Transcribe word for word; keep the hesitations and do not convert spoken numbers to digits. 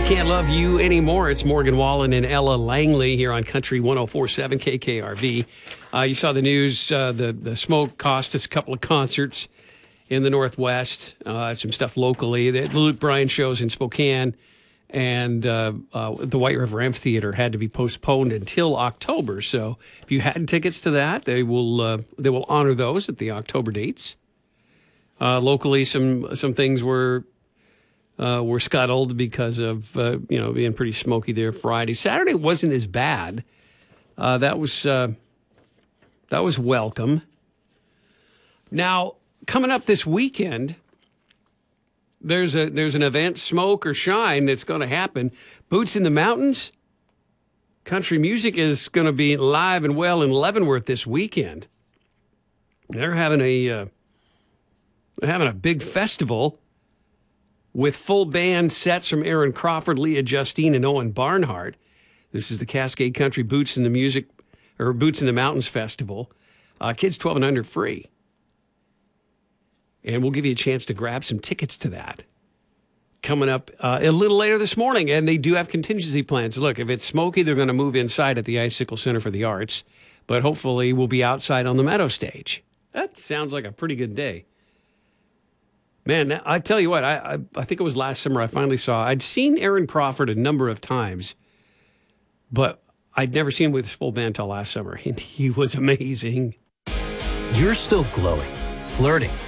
Can't Love You Anymore. It's Morgan Wallen and Ella Langley here on Country one oh four point seven K K R V. Uh, you saw the news. Uh, the, the smoke cost us a couple of concerts in the Northwest, uh, some stuff locally. The Luke Bryan shows in Spokane and uh, uh, the White River Amphitheater had to be postponed until October. So if you had tickets to that, they will uh, they will honor those at the October dates. Uh, locally, some some things were uh, were scuttled because of uh, you know being pretty smoky there Friday. Saturday wasn't as bad. Uh, that was uh, that was welcome. Now coming up this weekend, there's a there's an event, Smoke or Shine, that's going to happen. Boots in the Mountains. Country music is going to be live and well in Leavenworth this weekend. They're having a uh, they're having a big festival with full band sets from Aaron Crawford, Leah Justine, and Owen Barnhart. This is the Cascade Country Boots in the Music or Boots in the Mountains Festival. Uh, kids twelve and under free. And we'll give you a chance to grab some tickets to that coming up uh, a little later this morning. And they do have contingency plans. Look, if it's smoky, they're going to move inside at the Icicle Center for the Arts. But hopefully we'll be outside on the Meadow Stage. That sounds like a pretty good day. Man, I tell you what, I, I, I think it was last summer I finally saw. I'd seen Aaron Crawford a number of times, but I'd never seen him with his full band until last summer. And he was amazing. You're still glowing, flirting,